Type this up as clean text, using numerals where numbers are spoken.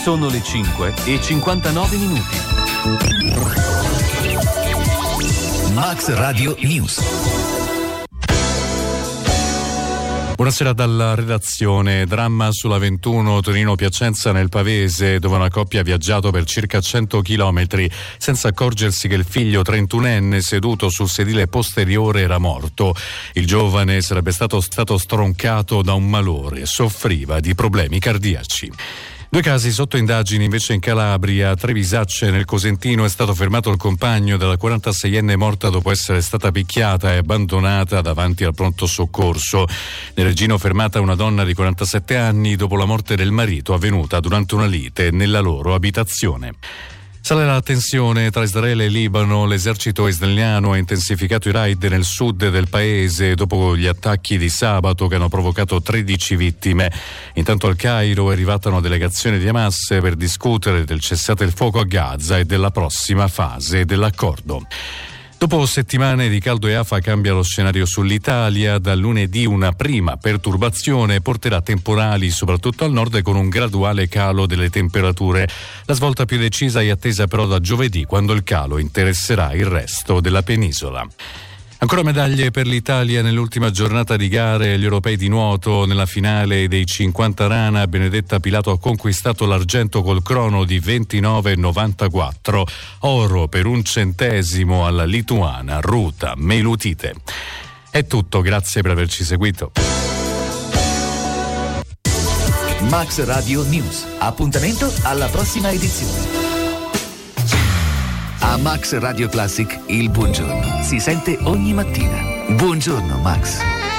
Sono le 5:59. Max Radio News. Buonasera dalla redazione. Dramma sulla 21 Torino-Piacenza nel Pavese, dove una coppia ha viaggiato per circa 100 chilometri senza accorgersi che il figlio 31enne seduto sul sedile posteriore era morto. Il giovane sarebbe stato stroncato da un malore e soffriva di problemi cardiaci. 2 casi sotto indagini invece in Calabria. A Trevisacce nel Cosentino è stato fermato il compagno della 46enne morta dopo essere stata picchiata e abbandonata davanti al pronto soccorso. Nel Regino fermata una donna di 47 anni dopo la morte del marito avvenuta durante una lite nella loro abitazione. Sale la tensione tra Israele e Libano. L'esercito israeliano ha intensificato i raid nel sud del paese dopo gli attacchi di sabato che hanno provocato 13 vittime. Intanto al Cairo è arrivata una delegazione di Hamas per discutere del cessate il fuoco a Gaza e della prossima fase dell'accordo. Dopo settimane di caldo e afa cambia lo scenario sull'Italia. Da lunedì una prima perturbazione porterà temporali soprattutto al nord con un graduale calo delle temperature. La svolta più decisa è attesa però da giovedì, quando il calo interesserà il resto della penisola. Ancora medaglie per l'Italia nell'ultima giornata di gare. Gli europei di nuoto. Nella finale dei 50 rana Benedetta Pilato ha conquistato l'argento col crono di 29,94. Oro per 1 centesimo alla lituana Ruta Meilutite. È tutto, grazie per averci seguito. Max Radio News. Appuntamento alla prossima edizione. A Max Radio Classic il buongiorno si sente ogni mattina. Buongiorno Max.